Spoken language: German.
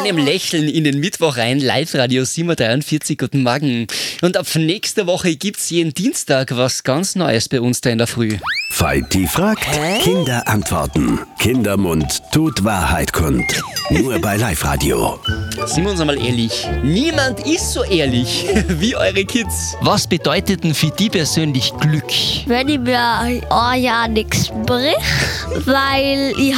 einem Lächeln in den Mittwoch rein. Live-Radio 7.43 Uhr, guten Morgen. Und ab nächster Woche gibt's jeden Dienstag was ganz Neues bei uns da in der Früh. Veit fragt, Kinder antworten. Kindermund tut Wahrheit kund. Nur bei Live-Radio. Sind wir uns einmal ehrlich, niemand ist so ehrlich wie eure Kids. Was bedeutet denn für die persönlich Glück? Wenn ich mir ein Jahr nichts bricht, weil ich